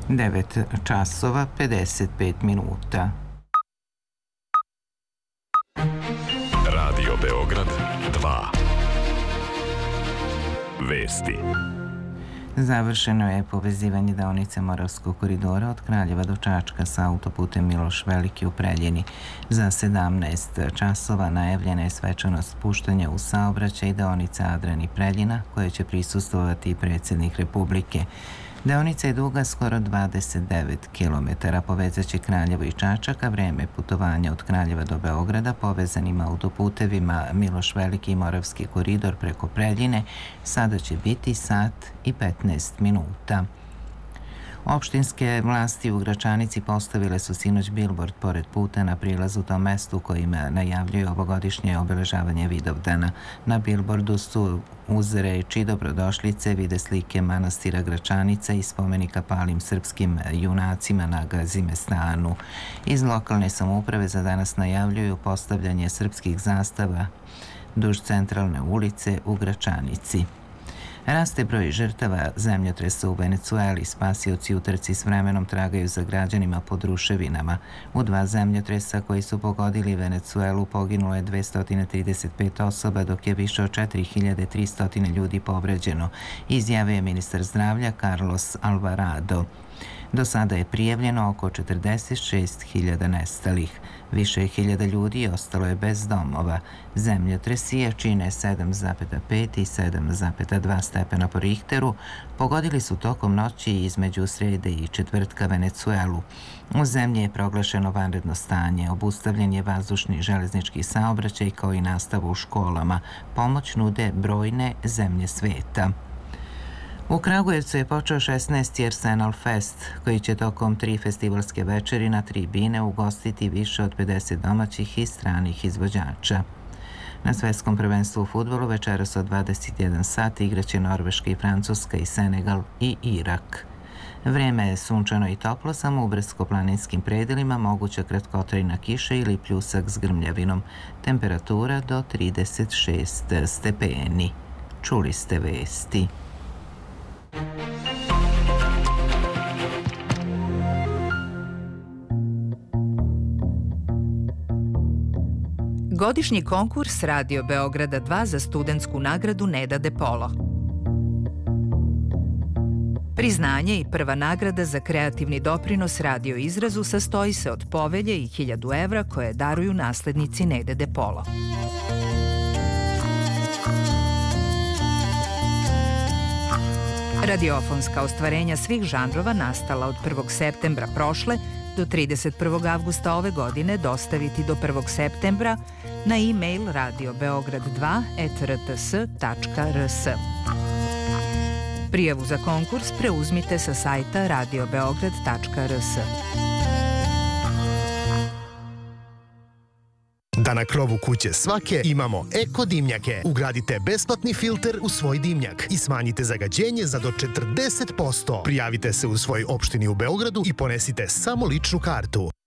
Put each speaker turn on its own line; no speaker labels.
9 časova 55 minuta.
Radio Beograd 2. Vesti.
Završeno je povezivanje deonice Moravskog koridora od Kraljeva do Čačka sa autoputem Miloš Veliki u Preljini. Za 17 časova najavljena je svečanost puštanja u saobraćaj deonice Adrani Preljina, koje će prisustvovati i predsjednik Republike. Deonica je duga skoro 29 km, povezaće Kraljevo i Čačak, a vreme putovanja od Kraljeva do Beograda povezanim autoputevima Miloš Veliki i Moravski koridor preko Preljine sada će biti sat i 15 minuta. Opštinske vlasti u Gračanici postavile su sinoć bilbord pored puta na prilazu tom mestu kojim najavljuju ovogodišnje obeležavanje Vidovdana. Na bilbordu su uz reči dobrodošlice vide slike manastira Gračanica i spomenika palim srpskim junacima na Gazimestanu. Iz lokalne samouprave za danas najavljuju postavljanje srpskih zastava duž centralne ulice u Gračanici. Raste broj žrtava zemljotresa u Venecueli. Spasioci u trci s vremenom tragaju za građanima pod ruševinama. U 2 zemljotresa koji su pogodili Venecuelu poginulo je 235 osoba, dok je više od 4300 ljudi povređeno, izjavio je ministar zdravlja Carlos Alvarado. Do sada je prijavljeno oko 46.000 nestalih. Više hiljada ljudi ostalo je bez domova. Zemljotresi čine 7,5 i 7,2 stepena po Richteru pogodili su tokom noći između srede i četvrtka Venecuelu. U zemlji je proglašeno vanredno stanje, obustavljen je vazdušni železnički saobraćaj kao i nastava u školama. Pomoć nude brojne zemlje sveta. U Kragujevcu je počeo 16. Arsenal Fest, koji će tokom 3 festivalske večeri na tribine ugostiti više od 50 domaćih i stranih izvođača. Na svetskom prvenstvu u fudbalu večeras od 21 sat igraće Norveška i Francuska i Senegal i Irak. Vreme je sunčano i toplo, samo u brdsko-planinskim predelima moguća kratkotrajna kiša ili pljusak s grmljavinom. Temperatura do 36 stepeni. Čuli ste vesti.
Godišnji konkurs Radio Beograda 2 za studentsku nagradu Neda De Polo. Priznanje i prva nagrada za kreativni doprinos radio izrazu sastoji se od povelje i 1000 evra koje daruju naslednici Nede De Polo. Radiofonska ostvarenja svih žanrova nastala od 1. septembra prošle do 31. avgusta ove godine dostaviti do 1. septembra na e-mail radiobeograd2@rts.rs. Prijavu za konkurs preuzmite sa sajta radiobeograd.rs.
Da na krovu kuće svake imamo eko dimnjake. Ugradite besplatni filter u svoj dimnjak i smanjite zagađenje za do 40%. Prijavite se u svojoj opštini u Beogradu i ponesite samo ličnu kartu.